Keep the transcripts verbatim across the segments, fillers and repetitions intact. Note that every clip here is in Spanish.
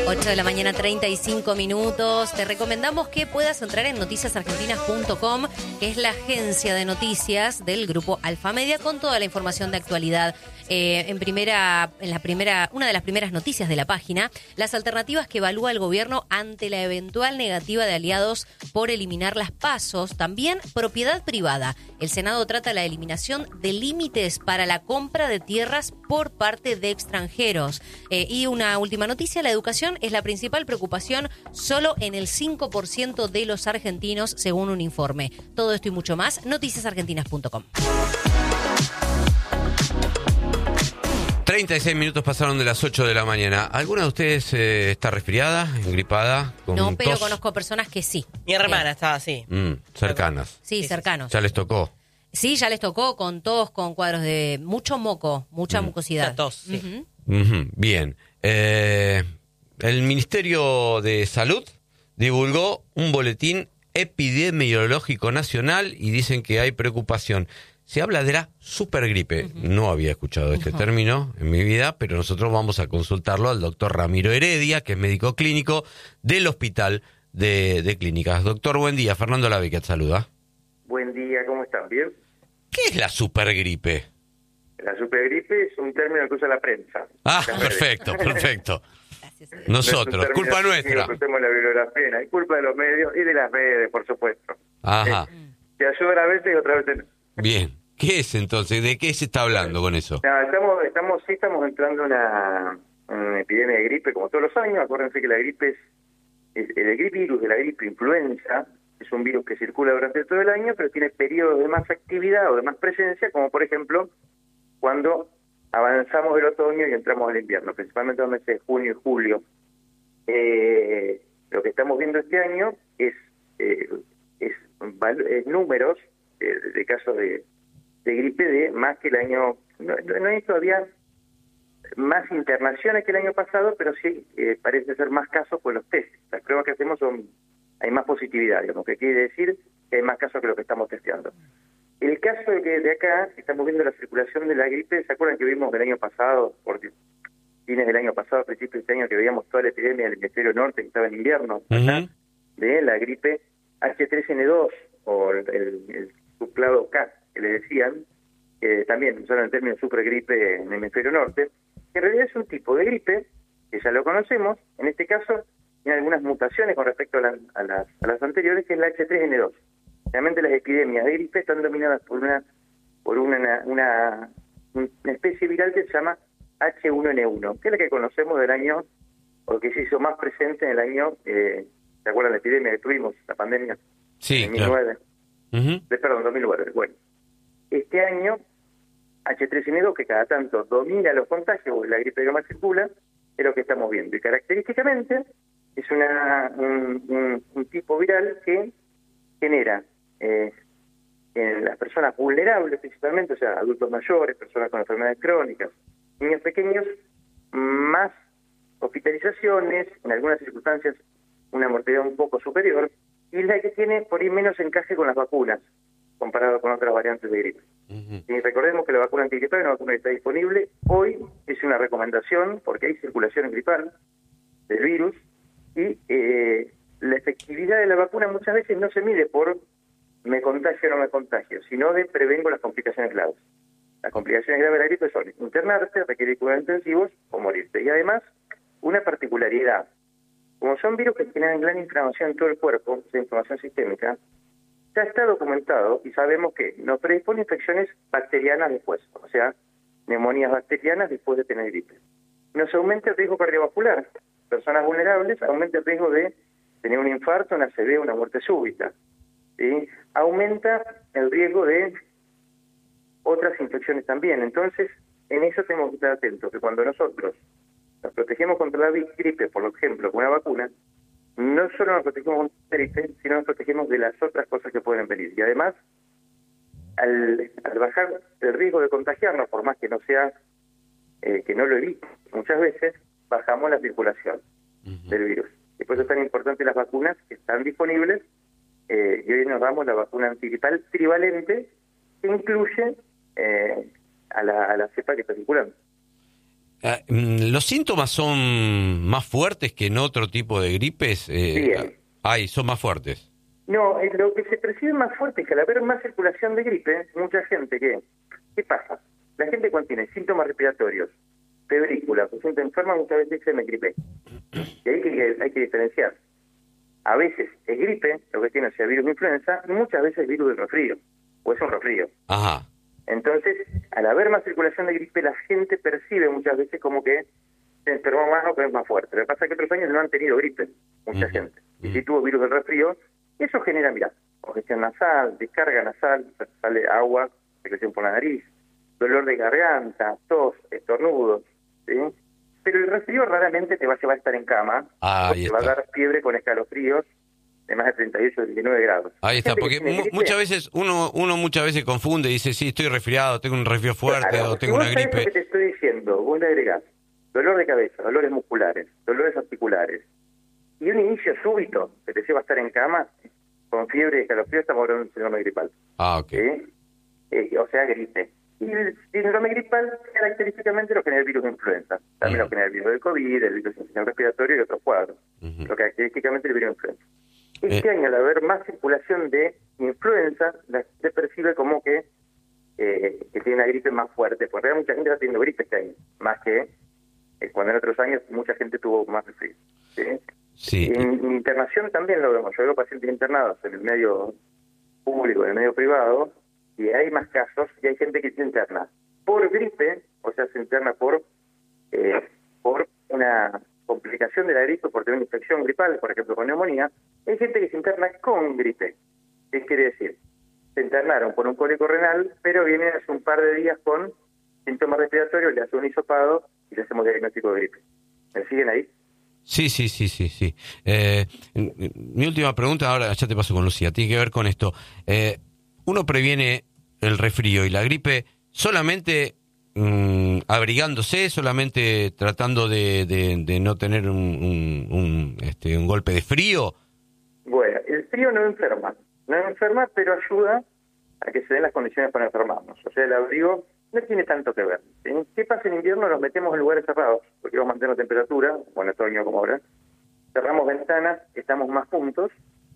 ocho de la mañana, treinta y cinco minutos. Te recomendamos que puedas entrar en noticias argentinas punto com, que es la agencia de noticias del grupo Alfa Media, con toda la información de actualidad. Eh, en primera, en la primera, una de las primeras noticias de la página, las alternativas que evalúa el gobierno ante la eventual negativa de aliados por eliminar las PASOs. También propiedad privada. El Senado trata la eliminación de límites para la compra de tierras por parte de extranjeros. Eh, y una última noticia, la educación es la principal preocupación solo en el cinco por ciento de los argentinos, según un informe. Todo esto y mucho más, noticias argentinas punto com. treinta y seis minutos pasaron de las ocho de la mañana. ¿Alguna de ustedes eh, está resfriada, engripada? Con No, pero tos? conozco personas que sí. Mi hermana eh, estaba así. Mm, cercanas. Sí, Sí, cercanos. ¿Ya les tocó? Sí, ya les tocó con tos, con cuadros de mucho moco, mucha Mm. mucosidad. La tos, sí. Ujú. Ujú, bien. Eh, el Ministerio de Salud divulgó un boletín epidemiológico nacional y dicen que hay preocupación. Se habla de la supergripe. Uh-huh. No había escuchado este uh-huh. término en mi vida, pero nosotros vamos a consultarlo al doctor Ramiro Heredia, que es médico clínico del Hospital de, de Clínicas. Doctor, buen día. Fernando Laviquet saluda. Buen día, ¿cómo están? ¿Bien? ¿Qué es la supergripe? La supergripe es un término que usa la prensa. Ah, perfecto, perfecto. Nosotros, no es culpa nuestra. Que usemos la bibliografía, es culpa de los medios y de las redes, por supuesto. Ajá. Eh, te ayudan a veces y otras veces no. Bien. ¿Qué es entonces? ¿De qué se está hablando con eso? No, estamos, estamos, sí estamos entrando en una, una epidemia de gripe como todos los años. Acuérdense que la gripe es, es el gripe virus de la gripe influenza, es un virus que circula durante todo el año, pero tiene periodos de más actividad o de más presencia, como por ejemplo cuando avanzamos el otoño y entramos al invierno, principalmente en los meses de junio y julio. Eh, lo que estamos viendo este año es, eh, es, es números de, de casos de de gripe de más que el año, no, no hay todavía más internaciones que el año pasado, pero sí eh, parece ser más casos por los test. Las pruebas que hacemos son, hay más positividad, digamos, que quiere decir que hay más casos que lo que estamos testeando. El caso de que de acá estamos viendo la circulación de la gripe, ¿se acuerdan que vimos del año pasado, por fines del año pasado, a principios de este año, que veíamos toda la epidemia del hemisferio norte que estaba en invierno, uh-huh. acá, de la gripe H tres N dos o el, el, el suplado K, que le decían, que también usaron el término supergripe en el hemisferio norte, que en realidad es un tipo de gripe, que ya lo conocemos, en este caso tiene algunas mutaciones con respecto a, la, a, las, a las anteriores, que es la H tres N dos. Realmente las epidemias de gripe están dominadas por una por una, una, una especie viral que se llama H uno N uno, que es la que conocemos del año, o que se hizo más presente en el año, eh, ¿se acuerdan la epidemia que tuvimos, la pandemia? Sí, en dos mil nueve. Claro. Uh-huh. De, perdón, dos mil nueve, bueno. Este año, H tres N dos, que cada tanto domina los contagios, la gripe que más circula, es lo que estamos viendo. Y característicamente es una, un, un, un tipo viral que genera eh, en las personas vulnerables principalmente, o sea, adultos mayores, personas con enfermedades crónicas, niños pequeños, más hospitalizaciones, en algunas circunstancias una mortalidad un poco superior, y es la que tiene por ahí menos encaje con las vacunas, comparado con otras variantes de gripe. Uh-huh. Y recordemos que la vacuna antigripal es una vacuna que está disponible. Hoy es una recomendación porque hay circulación gripal del virus y eh, la efectividad de la vacuna muchas veces no se mide por me contagio o no me contagio, sino de prevengo las complicaciones graves. Las complicaciones graves de la gripe son internarte, requerir cuidados intensivos o morirte. Y además, una particularidad. Como son virus que generan gran inflamación en todo el cuerpo, esa inflamación sistémica, ya está documentado y sabemos que nos predispone a infecciones bacterianas después, o sea, neumonías bacterianas después de tener gripe. Nos aumenta el riesgo cardiovascular. Personas vulnerables aumenta el riesgo de tener un infarto, una A C V, una muerte súbita. ¿Sí? Aumenta el riesgo de otras infecciones también. Entonces, en eso tenemos que estar atentos, que cuando nosotros nos protegemos contra la gripe, por ejemplo, con una vacuna, no solo nos protegemos contra la gripe, sino nos protegemos de las otras cosas que pueden venir. Y además, al, al bajar el riesgo de contagiarnos, por más que no sea, eh, que no lo evite, muchas veces bajamos la circulación uh-huh. del virus. Y por eso es tan importante las vacunas que están disponibles, eh, y hoy nos damos la vacuna antigripal trivalente, que incluye eh, a, la, a la cepa que está circulando. Ah, ¿los síntomas son más fuertes que en otro tipo de gripes? Eh, Bien. Ay, son más fuertes. No, eh, lo que se percibe más fuerte es que al haber más circulación de gripe, mucha gente que... ¿Qué pasa? La gente cuando tiene síntomas respiratorios, febrícula, se siente enferma, muchas veces se me gripe. Y ahí que, hay que diferenciar. A veces es gripe, lo que tiene sea virus de influenza, y muchas veces es virus del resfrío, o es un resfrío. Ajá. Entonces, al haber más circulación de gripe, la gente percibe muchas veces como que se enfermó más o que es más fuerte. Lo que pasa es que otros años no han tenido gripe, mucha Uh-huh. gente. Y Uh-huh. si tuvo virus del resfrío, eso genera, mira, congestión nasal, descarga nasal, sale agua, secreción por la nariz, dolor de garganta, tos, estornudos, ¿sí? Pero el resfrío raramente te va a llevar a estar en cama, Ah, o ahí te va a está. dar fiebre con escalofríos de más de treinta y ocho, treinta y nueve grados. Ahí está, Gente que porque tiene mu- gripe, muchas veces uno uno muchas veces confunde y dice, sí, estoy resfriado, tengo un resfrío fuerte claro, o si tengo vos una sabés lo que gripe. te estoy diciendo, vos le agregás dolor de cabeza, dolores musculares, dolores articulares, y un inicio súbito que te lleva a estar en cama, con fiebre y escalofrío, estamos hablando de un síndrome gripal. Ah, ok. ¿Sí? Eh, o sea, gripe. Y el síndrome gripal característicamente lo genera el virus de influenza. También Uh-huh. lo genera el virus del COVID, el virus del sistema respiratorio y otros cuadros. Uh-huh. Lo característicamente el virus de influenza. Este Eh. año, al haber más circulación de influenza, la gente percibe como que, eh, que tiene una gripe más fuerte. Porque mucha gente está teniendo gripe este año, más que eh, cuando en otros años mucha gente tuvo más resfrío. ¿Sí? Sí. En, en internación también lo vemos. Yo veo pacientes internados en el medio público, en el medio privado, y hay más casos y hay gente que se interna por gripe, o sea, se interna por eh, por una complicación de la gripe, por tener una infección gripal, por ejemplo, con neumonía. Hay gente que se interna con gripe. ¿Qué quiere decir? Se internaron por un cólico renal, pero vienen hace un par de días con síntomas respiratorios, le hace un hisopado y le hacemos diagnóstico de gripe. ¿Me siguen ahí? Sí, sí, sí, sí, sí. Eh, mi última pregunta, ahora ya te paso con Lucía, tiene que ver con esto. Eh, ¿Uno previene el resfrío y la gripe solamente mmm, abrigándose, solamente tratando de, de, de no tener un, un, un, este, un golpe de frío? Bueno, el frío no enferma, no enferma, pero ayuda a que se den las condiciones para enfermarnos. O sea, el abrigo no tiene tanto que ver. ¿Sí? ¿Qué pasa en invierno? Nos metemos en lugares cerrados, porque vamos a mantener la temperatura, bueno, otoño como ahora, cerramos ventanas, estamos más juntos,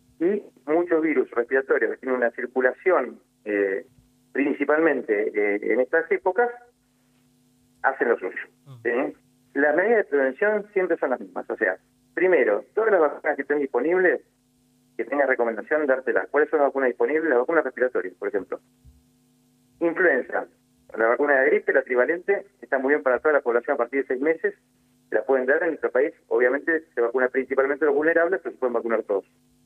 y muchos virus respiratorios que tienen una circulación eh, principalmente eh, en estas épocas, hacen lo suyo. ¿Sí? Las medidas de prevención siempre son las mismas. O sea, primero, todas las vacunas que estén disponibles, que tenga recomendación, dártelas. ¿Cuáles son las vacunas disponibles? Las vacunas respiratorias, por ejemplo. Influenza. La vacuna de gripe, la trivalente, está muy bien para toda la población a partir de seis meses. La pueden dar en nuestro país. Obviamente se vacuna principalmente los vulnerables, pero se pueden vacunar todos.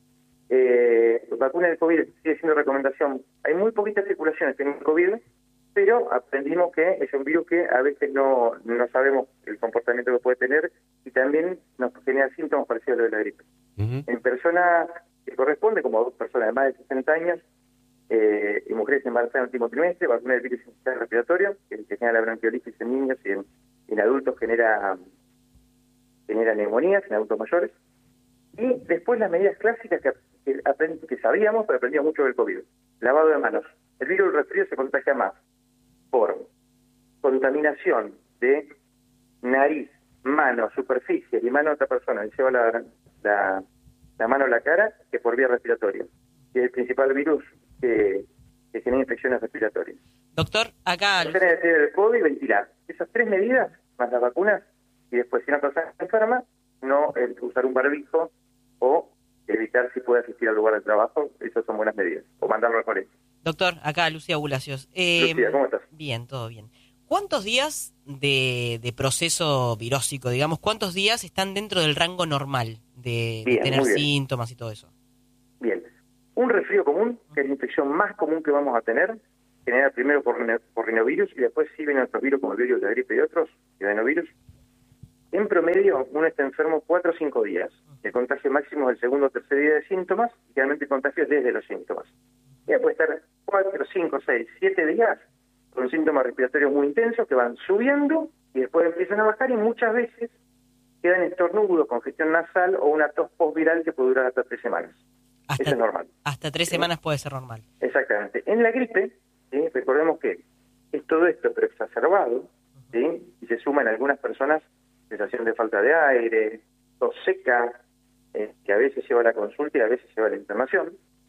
Eh, vacuna del COVID sigue siendo recomendación. Hay muy poquitas circulaciones en el COVID, pero aprendimos que es un virus que a veces no, no sabemos el comportamiento que puede tener y también nos genera síntomas parecidos a los de la gripe. Uh-huh. En personas que corresponde, como dos personas de más de sesenta años, eh, y mujeres embarazadas en el último trimestre, vacuna del virus infeccioso respiratorio, que, que genera la bronquiolitis en niños y en, en adultos genera, genera neumonías en adultos mayores. Y después las medidas clásicas que, que, aprend, que sabíamos, pero aprendíamos mucho del COVID. Lavado de manos. El virus del resfrío se contagia más por contaminación de nariz, mano, superficie y mano de otra persona que lleva la, la, la mano a la cara que por vía respiratoria. Y es el principal virus que, que genera infecciones respiratorias. Doctor, acá... No tener el COVID y ventilar. Esas tres medidas, más las vacunas, y después si una persona está enferma, no el, usar un barbijo o evitar si puede asistir al lugar de trabajo, esas son buenas medidas. O mandarlo al colegio. Doctor, acá Lucía Bulacios. Eh, Lucía, ¿cómo estás? Bien, todo bien. ¿Cuántos días de, de proceso virósico, digamos, cuántos días están dentro del rango normal de, Bien, de tener muy bien. síntomas y todo eso? Bien. Un resfrío común, que es la infección más común que vamos a tener, genera primero por, por rinovirus y después sí vienen otros virus como el virus de la gripe y otros, y adenovirus. En promedio, uno está enfermo cuatro o cinco días. El contagio máximo es el segundo o tercer día de síntomas, y realmente el contagio es desde los síntomas. Ya puede estar cuatro, cinco, seis, siete días con síntomas respiratorios muy intensos que van subiendo y después empiezan a bajar y muchas veces quedan estornudos, congestión nasal o una tos postviral que puede durar hasta tres semanas. Hasta, Eso es normal. Hasta tres ¿Sí? semanas puede ser normal. Exactamente. En la gripe, ¿sí? Recordemos que es todo esto, pero exacerbado, ¿sí? Y se suma en algunas personas sensación de falta de aire, tos seca, eh, que a veces lleva a la consulta y a veces lleva a la inflamación.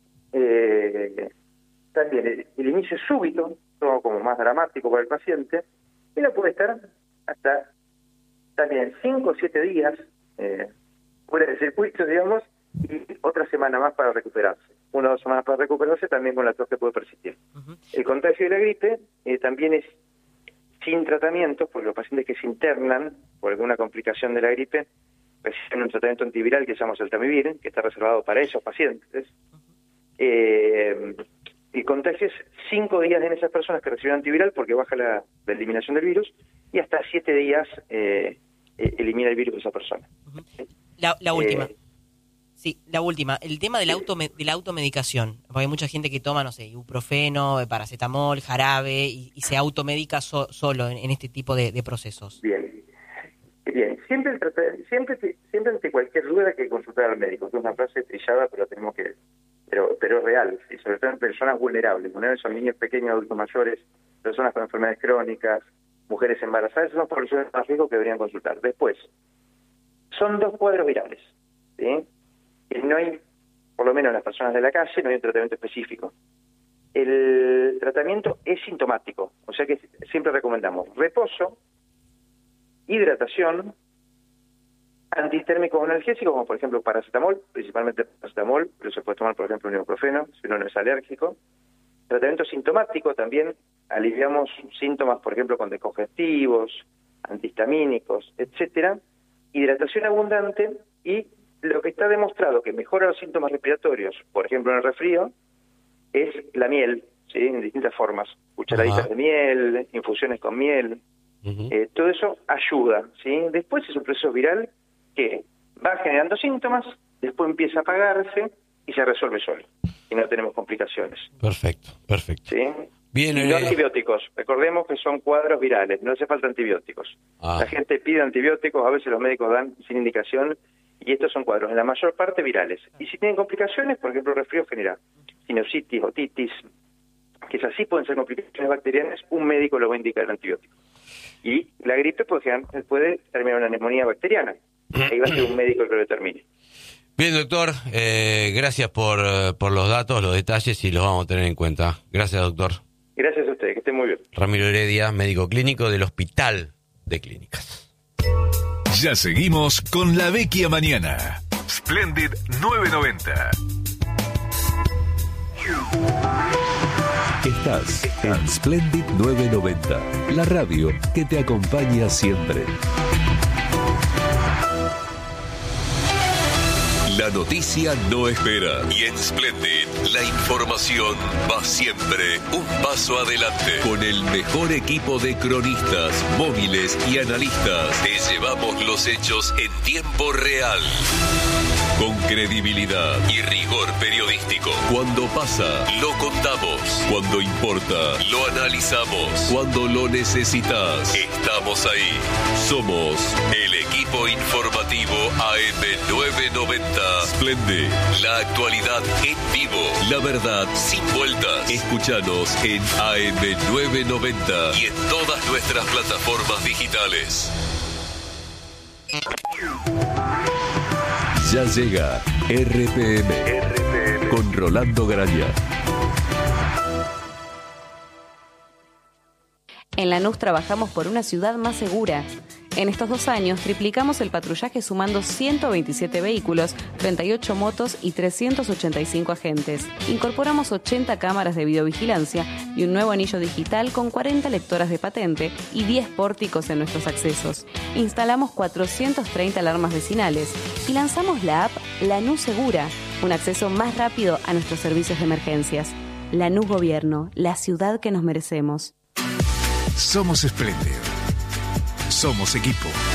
Eh, también el, el inicio súbito, todo como más dramático para el paciente, y no puede estar hasta también cinco o siete días eh, fuera del circuito, digamos, y otra semana más para recuperarse. Una o dos semanas para recuperarse también con la tos que puede persistir. Uh-huh. El contagio de la gripe eh, también es sin tratamiento, porque los pacientes que se internan por alguna complicación de la gripe reciben un tratamiento antiviral que se llama Oseltamivir, que está reservado para esos pacientes. Uh-huh. Eh, el contagio es cinco días en esas personas que reciben antiviral porque baja la, la eliminación del virus, y hasta siete días eh, eh, elimina el virus de esa persona. Uh-huh. La, la última. Eh, Sí, la última, el tema de la, autome- de la automedicación, porque hay mucha gente que toma, no sé, ibuprofeno, paracetamol, jarabe, y, y se automedica so- solo en, en este tipo de, de procesos. Bien, bien, siempre, siempre, siempre ante cualquier duda hay que consultar al médico, es una frase trillada, pero tenemos que, pero, pero es real, y sobre todo en personas vulnerables, vulnerables son niños pequeños, adultos mayores, personas con enfermedades crónicas, mujeres embarazadas, son poblaciones más riesgos que deberían consultar. Después, son dos cuadros virales, ¿sí? Y no hay, por lo menos en las personas de la calle, no hay un tratamiento específico. El tratamiento es sintomático, o sea que siempre recomendamos reposo, hidratación, antihistérmicos o analgésicos, como por ejemplo paracetamol, principalmente paracetamol, pero se puede tomar por ejemplo un ibuprofeno, si uno no es alérgico. Tratamiento sintomático también, aliviamos síntomas por ejemplo con descongestivos, antihistamínicos, etcétera. Hidratación abundante y lo que está demostrado que mejora los síntomas respiratorios, por ejemplo en el resfrío, es la miel, ¿sí? En distintas formas, cucharaditas Ajá. de miel, infusiones con miel, uh-huh. eh, todo eso ayuda, ¿sí? Después es un proceso viral que va generando síntomas, después empieza a apagarse y se resuelve solo, y no tenemos complicaciones. Perfecto, perfecto. ¿Sí? Bien, y no eh... antibióticos, recordemos que son cuadros virales, no hace falta antibióticos. Ah. La gente pide antibióticos, a veces los médicos dan sin indicación, y estos son cuadros en la mayor parte virales. Y si tienen complicaciones, por ejemplo, resfrío genera sinusitis, otitis, que esas sí pueden ser complicaciones bacterianas, un médico lo va a indicar el antibiótico. Y la gripe puede, puede terminar una neumonía bacteriana. Ahí va a ser un médico el que lo determine. Bien, doctor, eh, gracias por, por los datos, los detalles, y los vamos a tener en cuenta. Gracias, doctor. Gracias a usted, que esté muy bien. Ramiro Heredia, médico clínico del Hospital de Clínicas. Ya seguimos con La Vecchia Mañana. Splendid nueve noventa. Estás en Splendid nueve noventa, la radio que te acompaña siempre. La noticia no espera y en Splendid la información va siempre un paso adelante. Con el mejor equipo de cronistas, móviles y analistas te llevamos los hechos en tiempo real. Con credibilidad y rigor periodístico. Cuando pasa, lo contamos. Cuando importa, lo analizamos. Cuando lo necesitas, estamos ahí. Somos el equipo informativo A M nueve noventa. Splendid, la actualidad en vivo. La verdad sin vueltas. Escúchanos en A M nueve noventa y en todas nuestras plataformas digitales. Ya llega R P M, R P M con Rolando Graña. En Lanús trabajamos por una ciudad más segura. En estos dos años triplicamos el patrullaje sumando ciento veintisiete vehículos, treinta y ocho motos y trescientos ochenta y cinco agentes. Incorporamos ochenta cámaras de videovigilancia y un nuevo anillo digital con cuarenta lectoras de patente y diez pórticos en nuestros accesos. Instalamos cuatrocientas treinta alarmas vecinales y lanzamos la app Lanús Segura, un acceso más rápido a nuestros servicios de emergencias. Lanús Gobierno, la ciudad que nos merecemos. Somos Splendid. Somos equipo.